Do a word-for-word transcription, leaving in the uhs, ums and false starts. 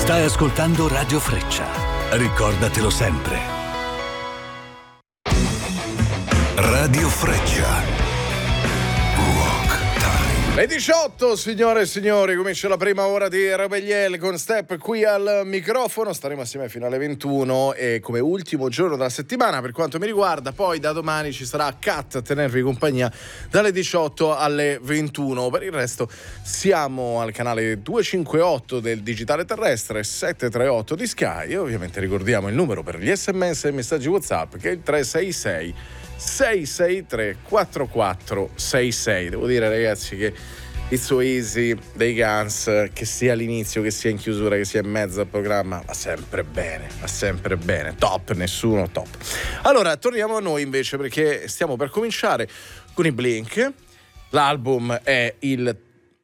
Stai ascoltando Radio Freccia. Ricordatelo sempre. Radio Freccia. Le diciotto, signore e signori, comincia la prima ora di Rebelliel con Step qui al microfono. Staremo assieme fino alle ventuno e come ultimo giorno della settimana per quanto mi riguarda. Poi da domani ci sarà Cat a tenervi compagnia dalle diciotto alle ventuno. Per il resto siamo al canale duecentocinquantotto del digitale terrestre, settecentotrentotto di Sky, e ovviamente ricordiamo il numero per gli sms e messaggi WhatsApp che è il tre sei sei sei sei tre quattro quattro sei sei. Devo dire, ragazzi, che It's So Easy dei Guns, che sia all'inizio, che sia in chiusura, che sia in mezzo al programma, va sempre bene, va sempre bene, top, nessuno top. Allora, torniamo a noi invece, perché stiamo per cominciare con i Blink. L'album è il